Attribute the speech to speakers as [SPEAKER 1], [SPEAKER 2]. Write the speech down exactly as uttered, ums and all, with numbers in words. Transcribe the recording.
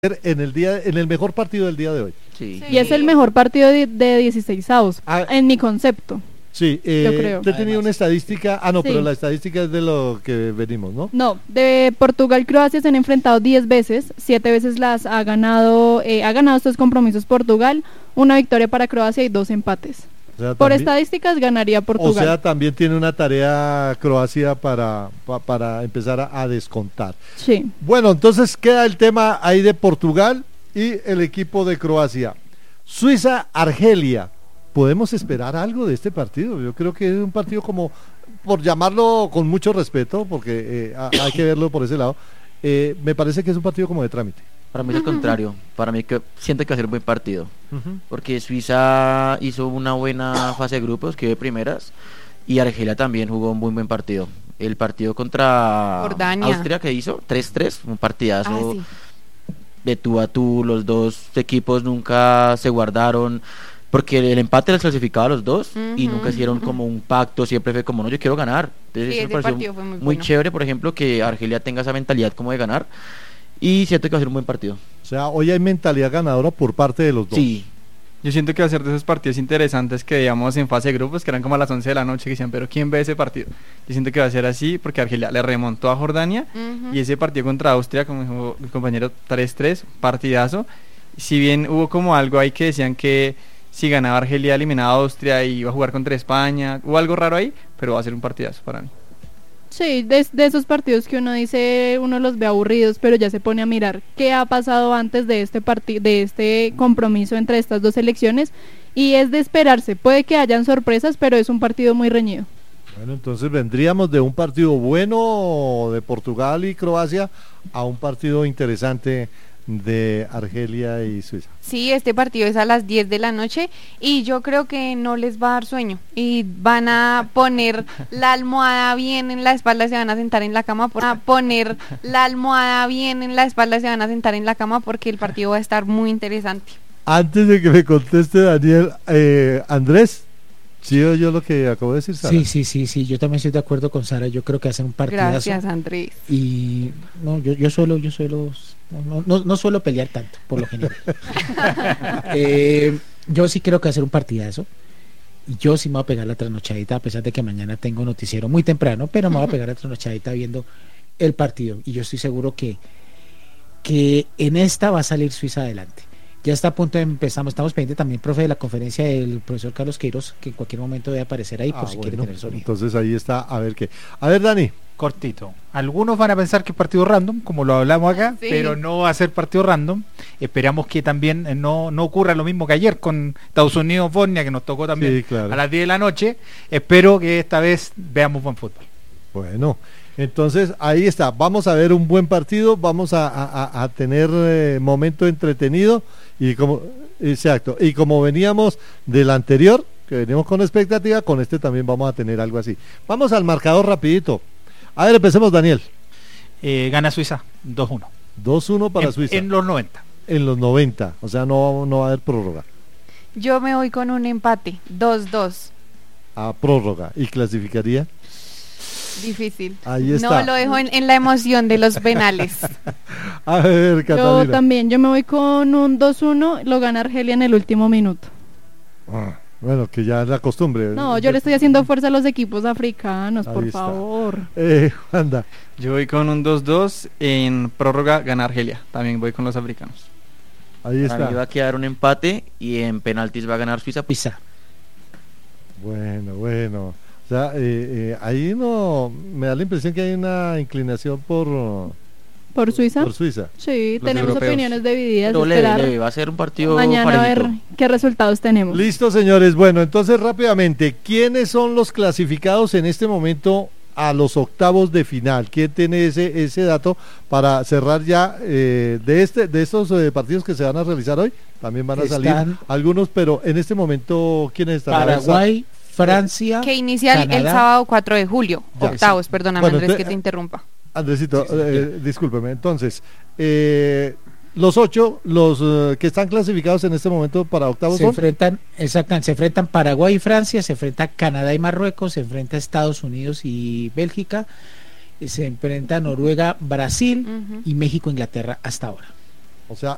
[SPEAKER 1] en el día, en el mejor partido del día de hoy.
[SPEAKER 2] Sí.
[SPEAKER 3] Y es el mejor partido de, de dieciseisavos,
[SPEAKER 1] Ah,
[SPEAKER 3] en mi concepto.
[SPEAKER 1] Sí, eh,
[SPEAKER 3] Yo creo.
[SPEAKER 1] usted tenía una estadística, ah no,
[SPEAKER 3] Sí.
[SPEAKER 1] pero la estadística es de lo que venimos, ¿no?
[SPEAKER 3] No, de Portugal, Croacia se han enfrentado diez veces, siete veces las ha ganado, eh, ha ganado estos compromisos Portugal, una victoria para Croacia y dos empates.
[SPEAKER 1] O sea,
[SPEAKER 3] Por
[SPEAKER 1] también-
[SPEAKER 3] estadísticas ganaría
[SPEAKER 1] O
[SPEAKER 3] Portugal.
[SPEAKER 1] sea, también tiene una tarea Croacia para, pa- para empezar a, a descontar.
[SPEAKER 3] Sí.
[SPEAKER 1] Bueno, entonces queda el tema ahí de Portugal y el equipo de Croacia. Suiza-Argelia. ¿Podemos esperar algo de este partido? Yo creo que es un partido como, por llamarlo con mucho respeto, porque eh, ha- hay que verlo por ese lado, eh, me parece que es un partido como de trámite.
[SPEAKER 2] Para mí es el contrario. Para mí que siento que va a ser un buen partido. Porque Suiza hizo una buena fase de grupos, que de primeras, y Argelia también jugó un muy buen partido. El partido contra
[SPEAKER 4] Jordania.
[SPEAKER 2] Austria que hizo, tres tres, un partidazo
[SPEAKER 4] Ah, sí.
[SPEAKER 2] de tú a tú, los dos equipos nunca se guardaron, porque el empate les clasificaba a los dos y
[SPEAKER 4] Ujú,
[SPEAKER 2] nunca hicieron
[SPEAKER 4] ujú.
[SPEAKER 2] como un pacto, siempre fue como, no, yo quiero ganar. Entonces
[SPEAKER 4] Sí,
[SPEAKER 2] eso me
[SPEAKER 4] ese
[SPEAKER 2] pareció
[SPEAKER 4] partido fue muy
[SPEAKER 2] muy
[SPEAKER 4] bueno.
[SPEAKER 2] chévere, por ejemplo, que Argelia tenga esa mentalidad como de ganar, y siento que va a ser un buen partido.
[SPEAKER 1] O sea, hoy hay mentalidad ganadora por parte de los dos.
[SPEAKER 2] Sí,
[SPEAKER 5] Yo siento que va a ser de esos partidos interesantes que veíamos en fase de grupos, que eran como a las once de la noche, que decían, pero ¿quién ve ese partido? Yo siento que va a ser así, porque Argelia le remontó a Jordania,
[SPEAKER 4] Ujú.
[SPEAKER 5] y ese partido contra Austria, como dijo mi compañero, tres tres, partidazo. Si bien hubo como algo ahí que decían que si ganaba Argelia eliminaba a Austria y iba a jugar contra España, hubo algo raro ahí, pero va a ser un partidazo para mí.
[SPEAKER 3] Sí, de, de esos partidos que uno dice, uno los ve aburridos, pero ya se pone a mirar qué ha pasado antes de este partido, de este compromiso entre estas dos selecciones, y es de esperarse. Puede que hayan sorpresas, pero es un partido muy reñido.
[SPEAKER 1] Bueno, entonces vendríamos de un partido bueno de Portugal y Croacia a un partido interesante de Argelia y Suiza.
[SPEAKER 4] Sí, este partido es a las diez de la noche y yo creo que no les va a dar sueño y van a poner la almohada bien en la espalda, se van a sentar en la cama, por, a poner la almohada bien en la espalda, se van a sentar en la cama porque el partido va a estar muy interesante.
[SPEAKER 1] Antes de que me conteste Daniel, eh, Andrés, ¿sí oyó yo lo que acabo de decir, Sara?
[SPEAKER 6] Sí, sí, sí, sí, yo también estoy de acuerdo con Sara, yo creo que hacen un partidazo.
[SPEAKER 4] Gracias, Andrés.
[SPEAKER 6] Y no, yo, yo suelo, yo suelo, no, no, no suelo pelear tanto, por lo general. eh, yo sí creo que hacer un partidazo. Yo sí me voy a pegar la trasnochadita, a pesar de que mañana tengo noticiero muy temprano, pero me voy a pegar la trasnochadita viendo el partido. Y yo estoy seguro que, que en esta va a salir Suiza adelante. Ya está a punto de empezar, estamos pendientes también, profe, de la conferencia del profesor Carlos Queiroz, que en cualquier momento debe aparecer ahí,
[SPEAKER 1] Ah,
[SPEAKER 6] por si quiere
[SPEAKER 1] bueno,
[SPEAKER 6] tener sonido.
[SPEAKER 1] entonces ahí está, a ver qué. A ver, Dani.
[SPEAKER 7] Cortito. Algunos van a pensar que es partido random, como lo hablamos acá,
[SPEAKER 4] Sí.
[SPEAKER 7] pero no va a ser partido random. Esperamos que también eh, no, no ocurra lo mismo que ayer con Estados Unidos, Bosnia, que nos tocó también
[SPEAKER 1] Sí, claro.
[SPEAKER 7] a las diez de la noche. Espero que esta vez veamos buen fútbol.
[SPEAKER 1] Bueno, entonces ahí está, vamos a ver un buen partido, vamos a, a- a tener eh, momento entretenido y como, exacto, y como veníamos del anterior, que veníamos con expectativa, con este también vamos a tener algo así. Vamos al marcador rapidito. A ver, empecemos, Daniel.
[SPEAKER 7] Eh, gana Suiza dos uno.
[SPEAKER 1] dos uno para
[SPEAKER 7] en,
[SPEAKER 1] Suiza
[SPEAKER 7] en los noventa.
[SPEAKER 1] en los noventa, o sea, no, no va a haber prórroga,
[SPEAKER 4] Yo me voy con un empate, dos dos.
[SPEAKER 1] a prórroga, y clasificaría.
[SPEAKER 4] Difícil.
[SPEAKER 1] Ahí está.
[SPEAKER 4] No, lo dejo en, en la emoción de los penales.
[SPEAKER 1] A ver,
[SPEAKER 3] Yo
[SPEAKER 1] Catalina.
[SPEAKER 3] también, yo me voy con un dos uno, lo gana Argelia en el último minuto.
[SPEAKER 1] Ah, bueno, que ya es la costumbre.
[SPEAKER 3] No, yo le estoy haciendo fuerza a los equipos africanos,
[SPEAKER 1] Ahí
[SPEAKER 3] por
[SPEAKER 1] está.
[SPEAKER 3] favor.
[SPEAKER 1] Eh, Juanda.
[SPEAKER 5] Yo voy con un dos dos, en prórroga gana Argelia, también voy con los africanos.
[SPEAKER 1] Ahí
[SPEAKER 2] para mí va
[SPEAKER 1] está.
[SPEAKER 2] a quedar un empate y en penaltis va a ganar Suiza.
[SPEAKER 6] Suiza.
[SPEAKER 1] Bueno, bueno. O sea, eh, eh, ahí no, me da la impresión que hay una inclinación por,
[SPEAKER 3] ¿Por Suiza?
[SPEAKER 1] por Suiza.
[SPEAKER 3] Sí,
[SPEAKER 5] Los
[SPEAKER 3] tenemos
[SPEAKER 5] europeos.
[SPEAKER 3] opiniones divididas.
[SPEAKER 2] Pero leve,
[SPEAKER 3] esperar
[SPEAKER 2] leve, va a ser un partido
[SPEAKER 3] mañana a ver
[SPEAKER 2] parejito.
[SPEAKER 3] qué resultados tenemos.
[SPEAKER 1] Listo, señores. Bueno, entonces rápidamente, ¿quiénes son los clasificados en este momento a los octavos de final? ¿Quién tiene ese ese dato para cerrar ya eh, de este de estos eh, partidos que se van a realizar hoy? También van a salir
[SPEAKER 6] Están-
[SPEAKER 1] algunos, pero en este momento, ¿quiénes están?
[SPEAKER 6] Paraguay, Francia,
[SPEAKER 4] Que inicia el- el
[SPEAKER 6] Canadá.
[SPEAKER 4] sábado cuatro de julio.
[SPEAKER 1] Ya,
[SPEAKER 4] Octavos, perdóname,
[SPEAKER 1] Bueno,
[SPEAKER 4] Andrés,
[SPEAKER 1] entonces-
[SPEAKER 4] que te interrumpa.
[SPEAKER 1] Andresito,
[SPEAKER 6] Sí, sí,
[SPEAKER 1] eh, discúlpeme. Entonces, eh, los ocho, los eh, que están clasificados en este momento para octavos
[SPEAKER 6] se
[SPEAKER 1] son
[SPEAKER 6] enfrentan, exactamente, se enfrentan Paraguay y Francia, se enfrenta Canadá y Marruecos, se enfrenta Estados Unidos y Bélgica, se enfrenta Noruega, Brasil
[SPEAKER 4] Ujú.
[SPEAKER 6] y México, Inglaterra hasta ahora.
[SPEAKER 1] o sea,